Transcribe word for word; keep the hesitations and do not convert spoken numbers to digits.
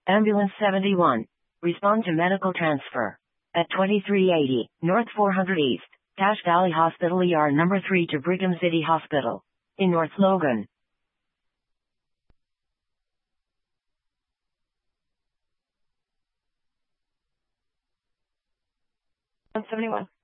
Ambulance seventy-one. Respond to medical transfer. At twenty-three eighty, North four hundred East, Cache Valley Hospital E R number three to Brigham City Hospital. In North Logan. one seventy-one.